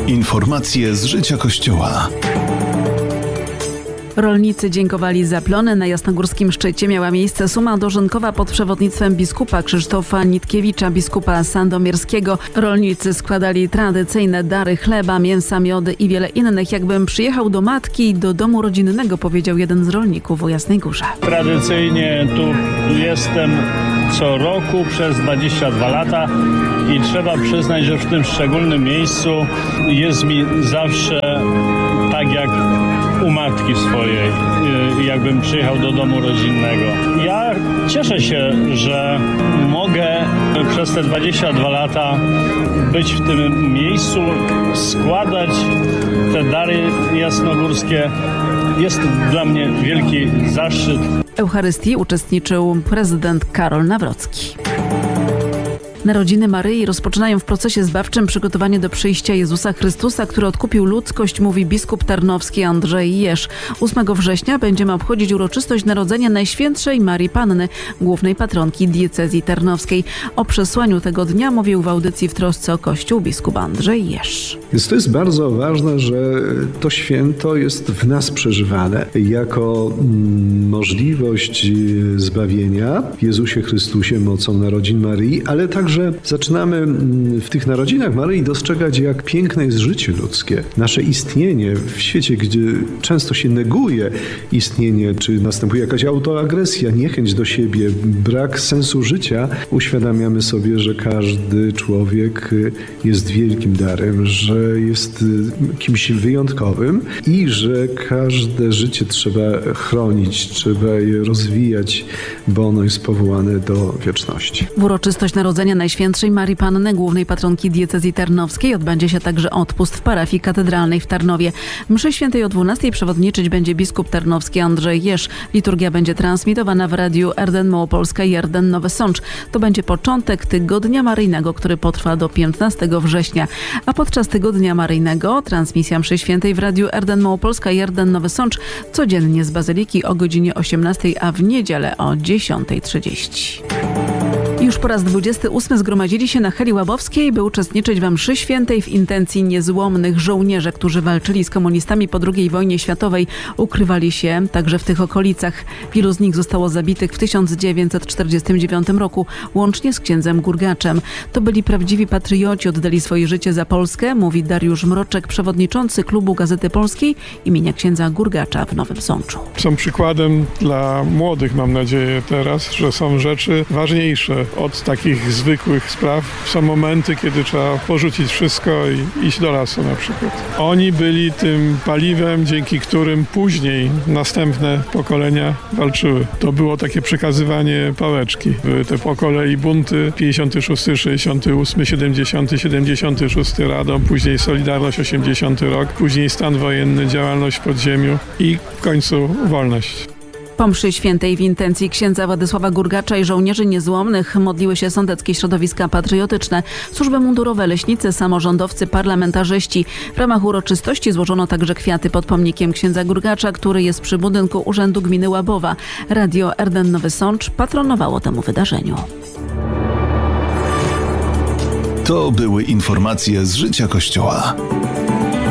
Informacje z życia Kościoła. Rolnicy dziękowali za plony. Na jasnogórskim szczycie miała miejsce suma dożynkowa pod przewodnictwem biskupa Krzysztofa Nitkiewicza, biskupa sandomierskiego. Rolnicy składali tradycyjne dary chleba, mięsa, miody i wiele innych. Jakbym przyjechał do matki i do domu rodzinnego, powiedział jeden z rolników o Jasnej Górze. Tradycyjnie tu jestem co roku przez 22 lata i trzeba przyznać, że w tym szczególnym miejscu jest mi zawsze tak jak u matki swojej, jakbym przyjechał do domu rodzinnego. Ja cieszę się, że mogę przez te 22 lata być w tym miejscu, składać te dary jasnogórskie. Jest dla mnie wielki zaszczyt. W Eucharystii uczestniczył prezydent Karol Nawrocki. Narodziny Maryi rozpoczynają w procesie zbawczym przygotowanie do przyjścia Jezusa Chrystusa, który odkupił ludzkość, mówi biskup tarnowski Andrzej Jerz. 8 września będziemy obchodzić uroczystość narodzenia Najświętszej Marii Panny, głównej patronki diecezji tarnowskiej. O przesłaniu tego dnia mówił w audycji W trosce o Kościół biskup Andrzej Jerz. Więc to jest bardzo ważne, że to święto jest w nas przeżywane jako możliwość zbawienia w Jezusie Chrystusie mocą narodzin Maryi, ale także zaczynamy w tych narodzinach Maryi dostrzegać, jak piękne jest życie ludzkie. Nasze istnienie w świecie, gdzie często się neguje istnienie, czy następuje jakaś autoagresja, niechęć do siebie, brak sensu życia, uświadamiamy sobie, że każdy człowiek jest wielkim darem, że jest kimś wyjątkowym i że każde życie trzeba chronić, trzeba je rozwijać, bo ono jest powołane do wieczności. W uroczystość narodzenia Najświętszej Marii Panny, głównej patronki diecezji tarnowskiej, odbędzie się także odpust w parafii katedralnej w Tarnowie. Mszy świętej o 12:00 przewodniczyć będzie biskup tarnowski Andrzej Jerz. Liturgia będzie transmitowana w radiu RDN Małopolska i RDN Nowy Sącz. To będzie początek Tygodnia Maryjnego, który potrwa do 15 września. A podczas Tygodnia Maryjnego transmisja mszy świętej w radiu RDN Małopolska i RDN Nowy Sącz codziennie z Bazyliki o godzinie 18:00, a w niedzielę o 10:30. Już po raz 28 zgromadzili się na Heli Łabowskiej, by uczestniczyć w mszy świętej w intencji niezłomnych. Żołnierze, którzy walczyli z komunistami po II wojnie światowej, ukrywali się także w tych okolicach. Wielu z nich zostało zabitych w 1949 roku, łącznie z księdzem Gurgaczem. To byli prawdziwi patrioci, oddali swoje życie za Polskę, mówi Dariusz Mroczek, przewodniczący klubu Gazety Polskiej imienia księdza Gurgacza w Nowym Sączu. Są przykładem dla młodych, mam nadzieję teraz, że są rzeczy ważniejsze od takich zwykłych spraw. Są momenty, kiedy trzeba porzucić wszystko i iść do lasu na przykład. Oni byli tym paliwem, dzięki którym później następne pokolenia walczyły. To było takie przekazywanie pałeczki. Były te po kolei bunty 56, 68, 70, 76 Radom, później Solidarność 80 rok, później stan wojenny, działalność w podziemiu i w końcu wolność. Po mszy świętej w intencji księdza Władysława Gurgacza i żołnierzy niezłomnych modliły się sądeckie środowiska patriotyczne, służby mundurowe, leśnicy, samorządowcy, parlamentarzyści. W ramach uroczystości złożono także kwiaty pod pomnikiem księdza Gurgacza, który jest przy budynku Urzędu Gminy Łabowa. Radio RDN Nowy Sącz patronowało temu wydarzeniu. To były informacje z życia Kościoła.